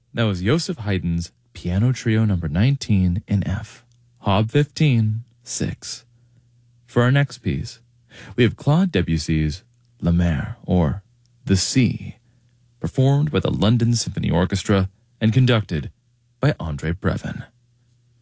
That was Joseph Haydn's Piano Trio number 19 in F, Hob 15, 6. For our next piece, we have Claude Debussy's La Mer, or The Sea, performed by the London Symphony Orchestra and conducted by Andre Previn.